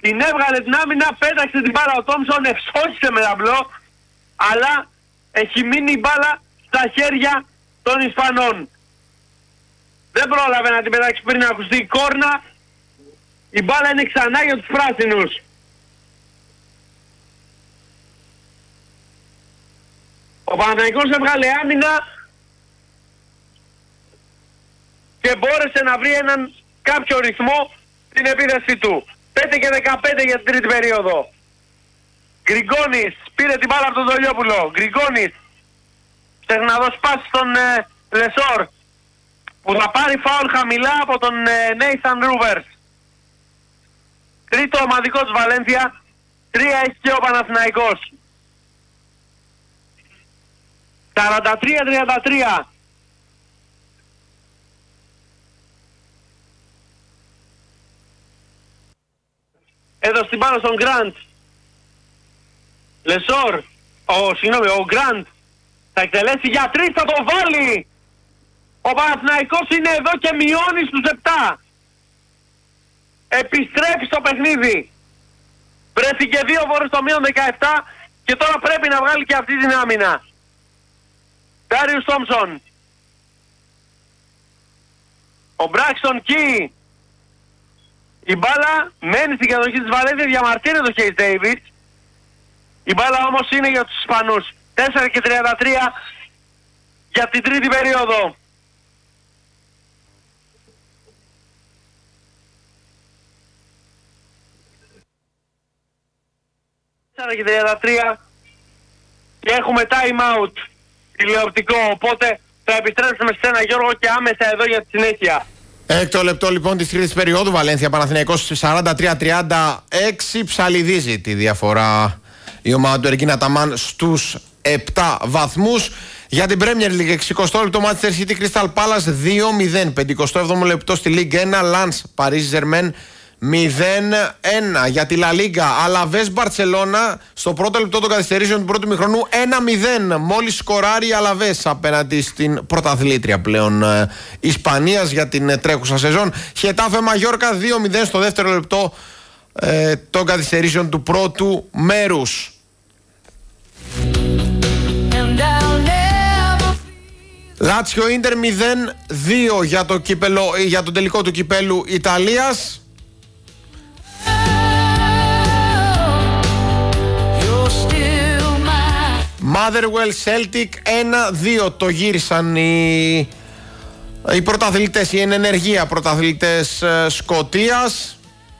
την έβγαλε την άμυνα, πέταξε την μπάλα ο Τόμσον, ευσώχησε με ταμπλό, αλλά έχει μείνει η μπάλα στα χέρια των Ισπανών. Δεν πρόλαβε να την πετάξει πριν να ακουστεί η κόρνα. Η μπάλα είναι ξανά για τους πράσινους. Ο Παναθηναϊκός έβγαλε άμυνα και μπόρεσε να βρει έναν κάποιο ρυθμό στην επίδεση του. 5 και 15 για την τρίτη περίοδο. Γκριγκόνης πήρε την μπάλα από τον Δολιόπουλο. Γκριγκόνης ψάχνει να δώσει πάση στον Λεσόρ, που θα πάρει φάουλ χαμηλά από τον Νέισαν Ρούβερς. Τρίτο ομαδικό της Βαλένθια. 3 έχει και ο Παναθηναϊκός. 43-33. Έδωσε την πάνω στον Γκραντ. Λεσόρ. Ο Γκραντ θα εκτελέσει για 3, θα το βάλει. Ο Παναθηναϊκός είναι εδώ και μειώνει στους 7. Επιστρέφει στο παιχνίδι. Βρέθηκε 2 φορές στο μείον 17 και τώρα πρέπει να βγάλει και αυτή την άμυνα. Ντάριους Τόμσον. Ο Μπράξτον Κι. Η μπάλα μένει στην κατοχή της Βαλένθια, διαμαρτύρεται το Χέις Ντέιβιτς. Η μπάλα όμως είναι για τους Ισπανούς. 4 και 33 για την τρίτη περίοδο. 4 και 33 και έχουμε time out τηλεοπτικό, οπότε θα επιστρέψουμε σε ένα, Γιώργο, και άμεσα εδώ για τη συνέχεια. Έκτο λεπτό λοιπόν της τρίτης περίοδου. Βαλένθια Παναθηναϊκός 43-36. Ψαλιδίζει τη διαφορά η ομάδα του Ερκίν Αταμάν στους 7 βαθμούς. Για την Premier League 60 λεπτό Manchester City Crystal Palace 2-0. 57ο λεπτό στη Ligue 1 Lens Paris Germain 0-1. Για τη La Liga Alaves Barcelona στο πρώτο λεπτό των καθυστερήσεων του πρώτου μηχρονού 1-0. Μόλις σκοράρει η Alaves απέναντι στην πρωταθλήτρια πλέον Ισπανίας για την τρέχουσα σεζόν. Χετάφε Μαγιόρκα 2-0 στο δεύτερο λεπτό των καθυστερήσεων του πρώτου μέρους. Λάτσιο Ίντερ 0-2 για το τελικό του κυπέλου Ιταλίας. Motherwell Celtic 1-2 το γύρισαν οι πρωταθλητές, οι εν ενεργεία πρωταθλητές Σκωτίας.